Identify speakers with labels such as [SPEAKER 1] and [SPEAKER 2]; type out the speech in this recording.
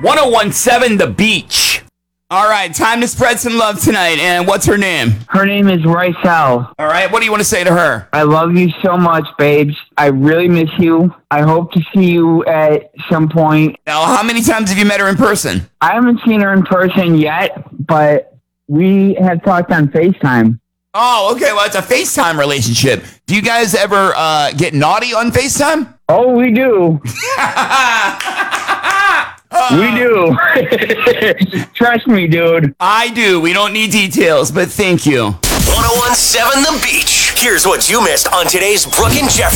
[SPEAKER 1] 1017 The Beach. All right, time to spread some love tonight. And what's her name?
[SPEAKER 2] Her name is Rysel.
[SPEAKER 1] All right, what do you want to say to her?
[SPEAKER 2] I love you so much, babes. I really miss you. I hope to see you at some point.
[SPEAKER 1] Now, how many times have you met her in person?
[SPEAKER 2] I haven't seen her in person yet, but we have talked on FaceTime.
[SPEAKER 1] Oh, okay, well, it's a FaceTime relationship. Do you guys ever get naughty on FaceTime?
[SPEAKER 2] Oh, we do. We do. Trust me, dude.
[SPEAKER 1] I do. We don't need details, but thank you.
[SPEAKER 3] 1017 The Beach. Here's what you missed on today's Brooke and Jeffrey